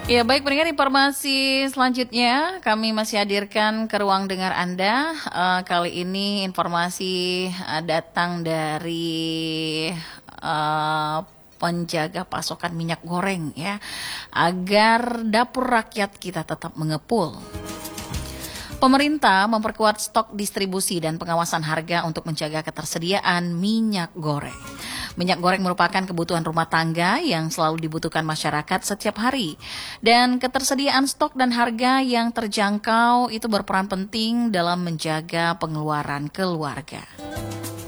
Ya baik, pendengar, informasi selanjutnya kami masih hadirkan ke ruang dengar Anda. Kali ini informasi datang dari eh, penjaga pasokan minyak goreng ya, agar dapur rakyat kita tetap mengepul. Pemerintah memperkuat stok distribusi dan pengawasan harga untuk menjaga ketersediaan minyak goreng. Minyak goreng merupakan kebutuhan rumah tangga yang selalu dibutuhkan masyarakat setiap hari. Dan ketersediaan stok dan harga yang terjangkau itu berperan penting dalam menjaga pengeluaran keluarga.